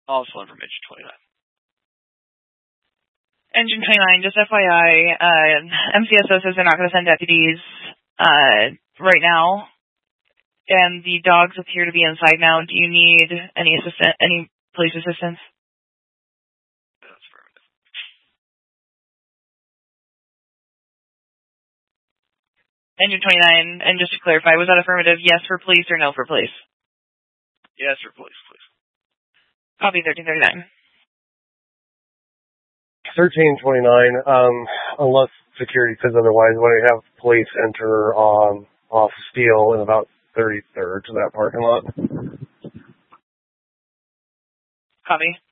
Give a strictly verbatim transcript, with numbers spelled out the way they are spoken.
Also in from Engine twenty-nine. Engine twenty-nine, just F Y I, uh, M C S O says they're not going to send deputies uh, right now, and the dogs appear to be inside now. Do you need any assistant, any police assistance? That's affirmative. Engine twenty-nine, and just to clarify, was that affirmative yes for police or no for police? Yes for police, please. Copy thirteen thirty-nine. thirteen twenty-nine, um, unless security says otherwise, when we have police enter um, off Steel in about thirty-third to that parking lot. Copy.